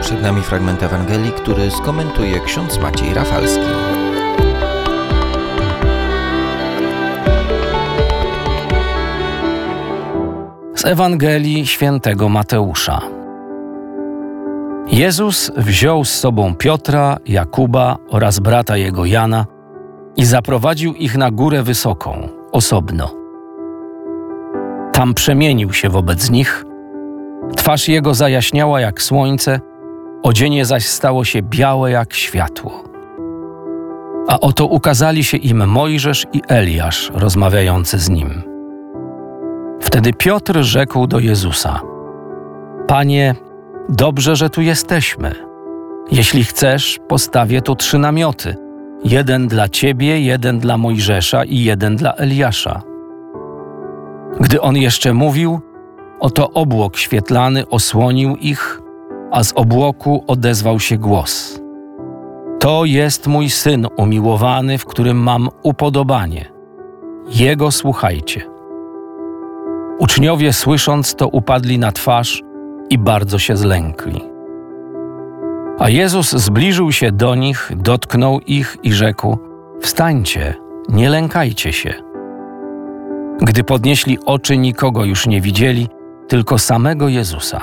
Przed nami fragment Ewangelii, który skomentuje ksiądz Maciej Rafalski. Z Ewangelii świętego Mateusza. Jezus wziął z sobą Piotra, Jakuba oraz brata jego Jana i zaprowadził ich na górę wysoką, osobno. Tam przemienił się wobec nich, twarz jego zajaśniała jak słońce, odzienie zaś stało się białe jak światło. A oto ukazali się im Mojżesz i Eliasz rozmawiający z nim. Wtedy Piotr rzekł do Jezusa: Panie, dobrze, że tu jesteśmy. Jeśli chcesz, postawię tu 3 namioty. 1 dla Ciebie, 1 dla Mojżesza i 1 dla Eliasza. Gdy on jeszcze mówił, oto obłok świetlany osłonił ich, a z obłoku odezwał się głos: To jest mój Syn umiłowany, w którym mam upodobanie. Jego słuchajcie. Uczniowie, słysząc to, upadli na twarz i bardzo się zlękli. A Jezus zbliżył się do nich, dotknął ich i rzekł: Wstańcie, nie lękajcie się. Gdy podnieśli oczy, nikogo już nie widzieli, tylko samego Jezusa.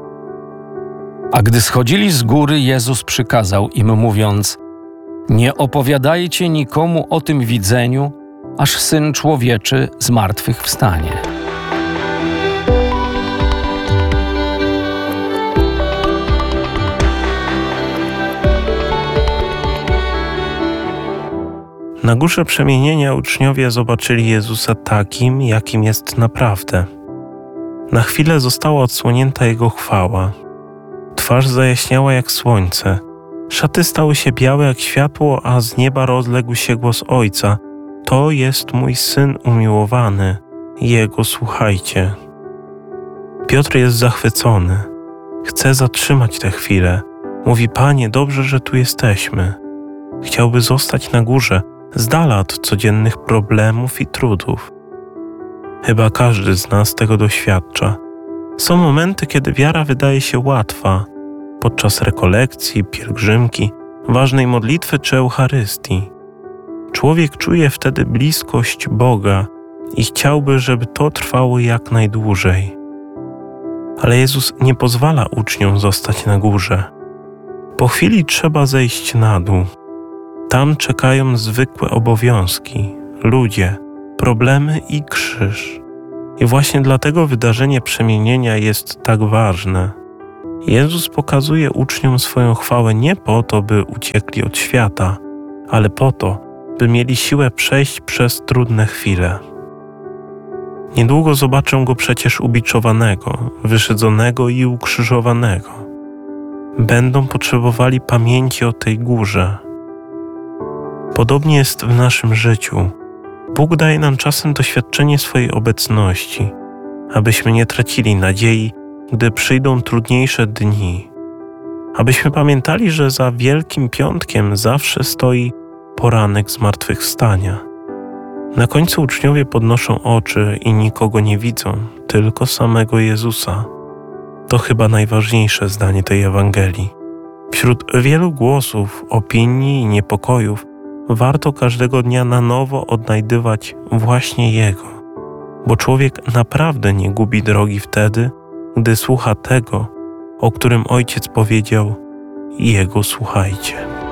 A gdy schodzili z góry, Jezus przykazał im, mówiąc: Nie opowiadajcie nikomu o tym widzeniu, aż Syn Człowieczy zmartwychwstanie. Na górze przemienienia uczniowie zobaczyli Jezusa takim, jakim jest naprawdę. Na chwilę została odsłonięta Jego chwała. Twarz zajaśniała jak słońce. Szaty stały się białe jak światło, a z nieba rozległ się głos Ojca: To jest mój Syn umiłowany, Jego słuchajcie. Piotr jest zachwycony. Chce zatrzymać tę chwilę. Mówi: Panie, dobrze, że tu jesteśmy. Chciałby zostać na górze, z dala od codziennych problemów i trudów. Chyba każdy z nas tego doświadcza. Są momenty, kiedy wiara wydaje się łatwa, podczas rekolekcji, pielgrzymki, ważnej modlitwy czy Eucharystii. Człowiek czuje wtedy bliskość Boga i chciałby, żeby to trwało jak najdłużej. Ale Jezus nie pozwala uczniom zostać na górze. Po chwili trzeba zejść na dół. Tam czekają zwykłe obowiązki, ludzie, problemy i krzyż. I właśnie dlatego wydarzenie przemienienia jest tak ważne. Jezus pokazuje uczniom swoją chwałę nie po to, by uciekli od świata, ale po to, by mieli siłę przejść przez trudne chwile. Niedługo zobaczą Go przecież ubiczowanego, wyszydzonego i ukrzyżowanego. Będą potrzebowali pamięci o tej górze. Podobnie jest w naszym życiu. Bóg daje nam czasem doświadczenie swojej obecności, abyśmy nie tracili nadziei, gdy przyjdą trudniejsze dni. Abyśmy pamiętali, że za Wielkim Piątkiem zawsze stoi poranek zmartwychwstania. Na końcu uczniowie podnoszą oczy i nikogo nie widzą, tylko samego Jezusa. To chyba najważniejsze zdanie tej Ewangelii. Wśród wielu głosów, opinii i niepokojów warto każdego dnia na nowo odnajdywać właśnie Jego, bo człowiek naprawdę nie gubi drogi wtedy, gdy słucha tego, o którym Ojciec powiedział: Jego słuchajcie.